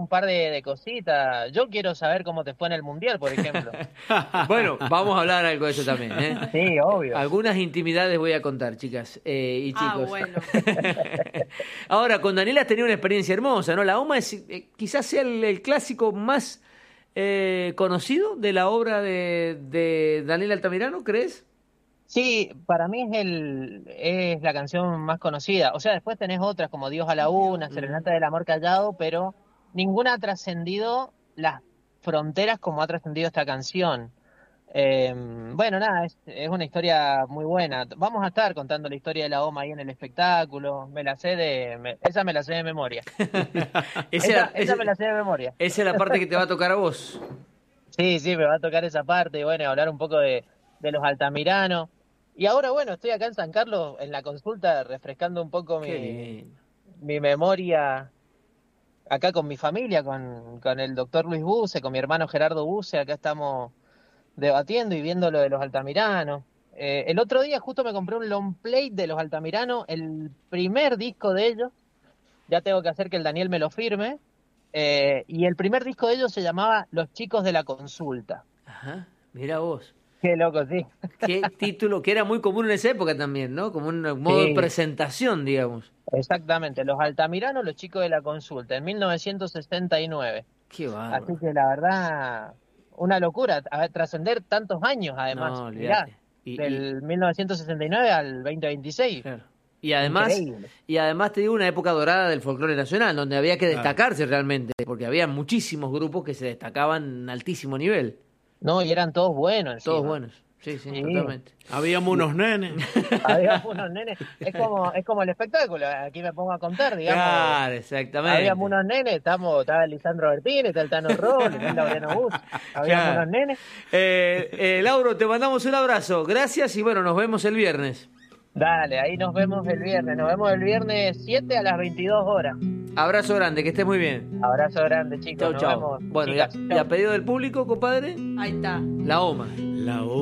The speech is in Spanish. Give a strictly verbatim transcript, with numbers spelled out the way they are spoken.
un par de, de cositas. Yo quiero saber cómo te fue en el Mundial, por ejemplo. Bueno, vamos a hablar algo de eso también, ¿eh? Sí, obvio. Algunas intimidades voy a contar, chicas eh, y chicos. Ah, bueno. Ahora, con Daniela has tenido una experiencia hermosa, ¿no? La OMA es, eh, quizás sea el, el clásico más eh, conocido de la obra de, de Daniel Altamirano, ¿crees? Sí, para mí es el es la canción más conocida. O sea, después tenés otras como Dios a la Una, Serenata del Amor Callado, pero ninguna ha trascendido las fronteras como ha trascendido esta canción. Eh, bueno, nada, es, es una historia muy buena. Vamos a estar contando la historia de la OMA ahí en el espectáculo. Me la sé de, me- esa me la sé de memoria. Esa, Esa, era- esa me esa- la sé de memoria. esa es la parte que te va a tocar a vos. Sí, sí, me va a tocar esa parte y bueno, hablar un poco de, de los Altamirano. Y ahora, bueno, estoy acá en San Carlos en la consulta refrescando un poco Qué mi, lindo. mi memoria acá con mi familia, con, con el doctor Luis Buse, con mi hermano Gerardo Buse. Acá estamos debatiendo y viendo lo de los Altamirano. Eh, el otro día justo me compré un long play de los Altamirano, el primer disco de ellos. Ya tengo que hacer que el Daniel me lo firme. Eh, y el primer disco de ellos se llamaba Los Chicos de la Consulta. Ajá, mira vos. Qué loco, sí. Qué título, que era muy común en esa época también, ¿no? Como un modo de Sí. presentación, digamos. Exactamente, los Altamirano, los chicos de la consulta, en mil novecientos sesenta y nueve. Qué Así bárbaro. que la verdad, una locura, a ver, trascender tantos años además. No, Mirá, olvídate. Y, y, del mil novecientos sesenta y nueve al veinte veintiséis. claro. Y además, Increíble. y además te digo una época dorada del folclore nacional, donde había que Claro. destacarse realmente, porque había muchísimos grupos que se destacaban a altísimo nivel. No, y eran todos buenos encima. Todos buenos. Sí, sí, Sí. totalmente. Habíamos unos nenes. Había unos nenes, es como, es como el espectáculo, aquí me pongo a contar, digamos. Claro, exactamente. Habíamos unos nenes, estamos, estaba el Lisandro Bertini, está el Tano Roll, está el Laureano Bus. Habíamos Claro. unos nenes. Eh, eh, Lauro, te mandamos un abrazo. Gracias y bueno, nos vemos el viernes. Dale, ahí nos vemos el viernes. Nos vemos el viernes siete a las veintidós horas. Abrazo grande, que estés muy bien. Abrazo grande, chicos. Chau, Nos chau. vemos, Bueno, y a, chicas. y a pedido del público, compadre, Ahí está. la OMA. La